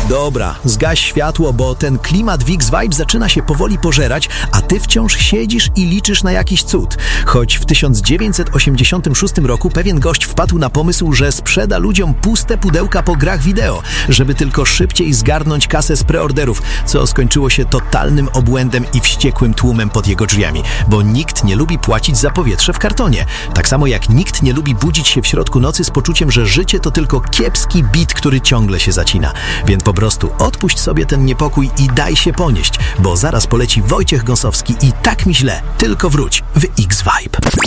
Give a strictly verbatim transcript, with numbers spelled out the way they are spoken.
Dobra, zgaś światło, bo ten klimat w X-Vibe zaczyna się powoli pożerać, a ty wciąż siedzisz i liczysz na jakiś cud. Choć w tysiąc dziewięćset osiemdziesiątym szóstym roku pewien gość wpadł na pomysł, że sprzeda ludziom puste pudełka po grach wideo, żeby tylko szybciej zgarnąć kasę z preorderów, co skończyło się totalnym obłędem i wściekłym tłumem pod jego drzwiami, bo nikt nie lubi płacić za powietrze w kartonie. Tak samo jak nikt nie lubi budzić się w środku nocy z poczuciem, że życie to tylko kiepski bit, który ciągle się zacina. Więc po prostu odpuść sobie ten niepokój i daj się ponieść, bo zaraz poleci Wojciech Gąsowski i Tak mi źle, tylko wróć w X-Vibe.